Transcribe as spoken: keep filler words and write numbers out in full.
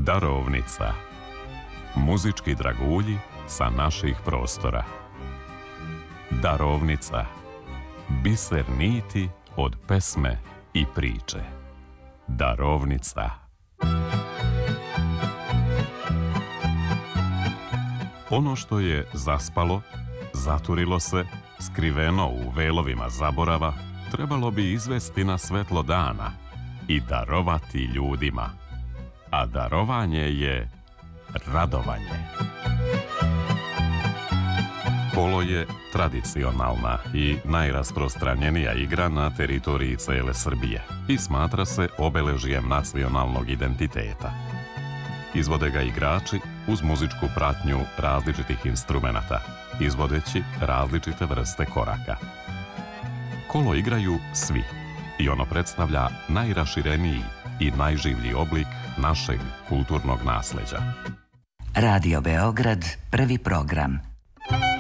Darovnica. Muzički dragulji sa naših prostora. Darovnica. Biser niti od pesme i priče. Darovnica. Ono što je zaspalo, zaturilo se, skriveno u velovima zaborava, trebalo bi izvesti na svetlo dana i darovati ljudima. A darovanje je radovanje. Kolo je tradicionalna i najrasprostranjenija igra na teritoriji cele Srbije i smatra se obeležijem nacionalnog identiteta. Izvode ga igrači uz muzičku pratnju različitih instrumenata, izvodeći različite vrste koraka. Kolo igraju svi i ono predstavlja najrašireniji i najživlji oblik našeg kulturnog nasleđa. Radio Beograd, prvi program.